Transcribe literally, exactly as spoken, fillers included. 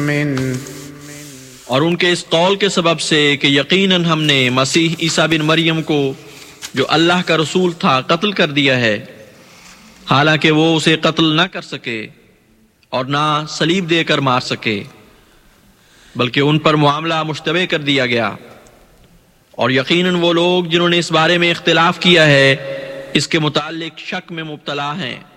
और उनके इस कौल के सबब से कि यकीनन हमने मसीह ईसा बिन मरियम को, जो अल्लाह का रसूल था, कत्ल कर दिया है, हालांकि वो उसे कत्ल न कर सके और ना सलीब देकर मार सके, बल्कि उन पर मामला मुश्तबे कर दिया गया। और यकीनन वो लोग जिन्होंने इस बारे में इख्तिलाफ किया है, इसके मुताल्लिक शक में मुब्तला हैं।